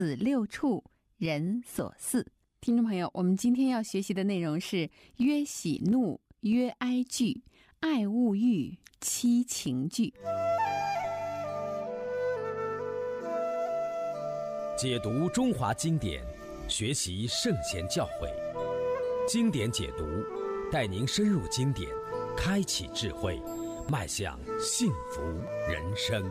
子六畜，人所饲。听众朋友，我们今天要学习的内容是曰喜怒，曰哀惧，爱恶欲，七情具。 解读中华经典，学习圣贤教诲，经典解读带您深入经典，开启智慧，迈向幸福人生。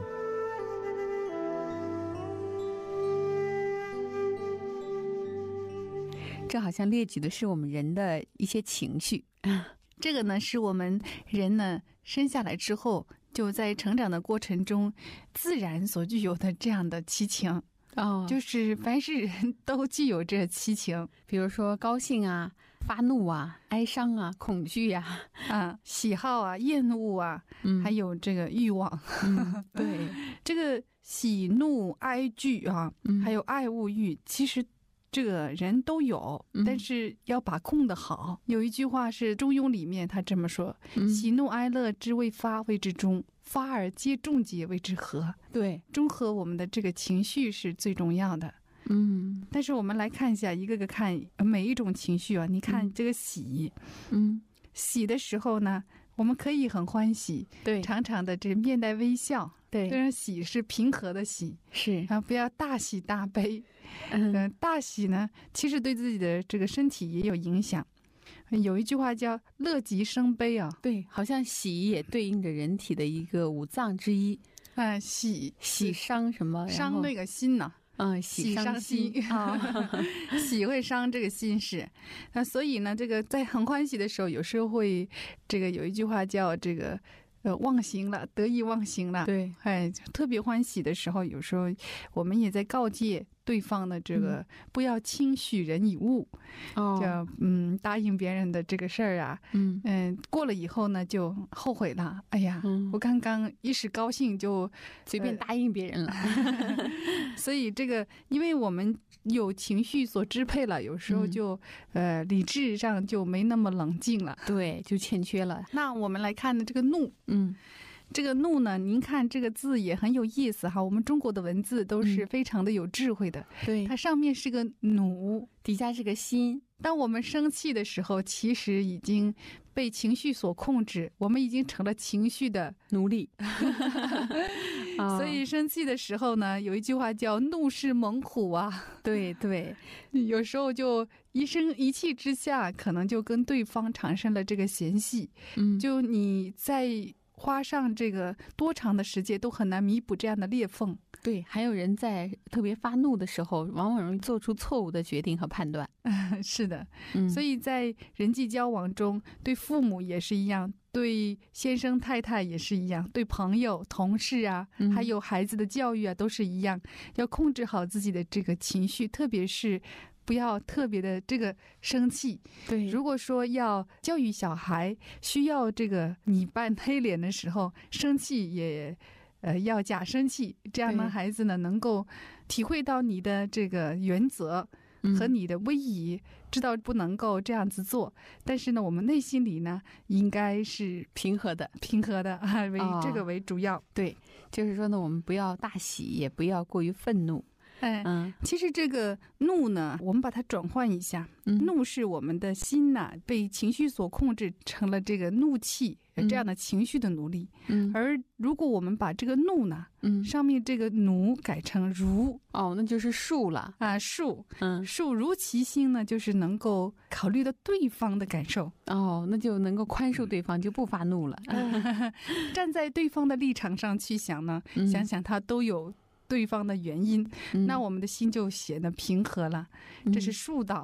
这好像列举的是我们人的一些情绪。 这个呢，是我们人呢生下来之后，就在成长的过程中自然所具有的这样的七情。就是凡是人都具有这七情， 比如说高兴啊、发怒啊、哀伤啊、恐惧啊、 喜好啊、厌恶啊，还有这个欲望。 对， 这个喜怒哀惧啊，还有爱恶欲，其实这个人都有，但是要把控得好。有一句话是《中庸》里面他这么说：喜怒哀乐之未发，谓之中；发而皆中节，谓之和。对，中和我们的这个情绪是最重要的。但是我们来看一下，一个个看每一种情绪啊。你看这个喜，喜的时候呢，我们可以很欢喜，对，常常的这面带微笑，对，虽然喜是平和的喜，是啊，不要大喜大悲。大喜呢，其实对自己的这个身体也有影响。有一句话叫乐极生悲啊， 对，好像喜也对应着人体的一个五脏之一。 喜伤什么？ 伤那个心呢？ 喜伤心喜会伤这个心事。所以呢，这个在很欢喜的时候，有时候会这个有一句话叫这个忘形了，得意忘形了。对，特别欢喜的时候，有时候我们也在告诫对方的这个不要轻许人以物，叫答应别人的这个事儿啊，过了以后呢就后悔了。哎呀，我刚刚一时高兴就随便答应别人了。 所以这个，因为我们有情绪所支配了，有时候就理智上就没那么冷静了， 对，就欠缺了。 那我们来看的这个怒，这个怒呢，您看这个字也很有意思哈。我们中国的文字都是非常的有智慧的，对，它上面是个弩，底下是个心。当我们生气的时候，其实已经被情绪所控制，我们已经成了情绪的奴隶。所以生气的时候呢，有一句话叫怒是猛虎啊。对对，有时候就一生一气之下，可能就跟对方产生了这个嫌隙。就你在花上这个多长的时间都很难弥补这样的裂缝。 对，还有人在特别发怒的时候，往往容易做出错误的决定和判断。 是的，所以在人际交往中，对父母也是一样，对先生太太也是一样，对朋友同事啊，还有孩子的教育啊，都是一样，要控制好自己的这个情绪，特别是不要特别的这个生气。对，如果说要教育小孩，需要这个你扮黑脸的时候，生气也要假生气，这样呢，孩子呢能够体会到你的这个原则和你的威仪，知道不能够这样子做。但是呢，我们内心里呢，应该是平和的这个为主要。对， 就是说呢，我们不要大喜，也不要过于愤怒。 其实这个怒呢，我们把它转换一下，怒是我们的心呐，被情绪所控制，成了这个怒气这样的情绪的奴隶。而如果我们把这个怒呢，上面这个奴改成如， 那就是恕了啊， 恕如其心呢，就是能够考虑到对方的感受。 那就能够宽恕对方，就不发怒了。 站在对方的立场上去想呢，想想他都有对方的原因，那我们的心就显得平和了。这是恕道。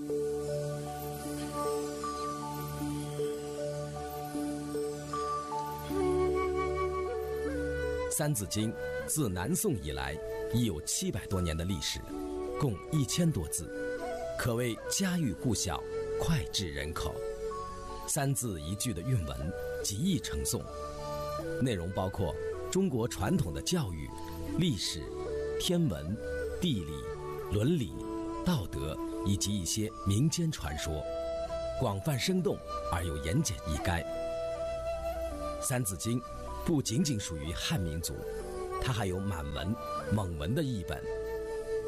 三字经自南宋以来已有700多年的历史，共1000多字，可谓家喻户晓，脍炙人口。3字一句的韵文极易称颂，内容包括中国传统的教育、历史、天文、地理、伦理、道德以及一些民间传说，广泛生动而又言简意赅。三字经不仅仅属于汉民族，它还有满文、蒙文的译本。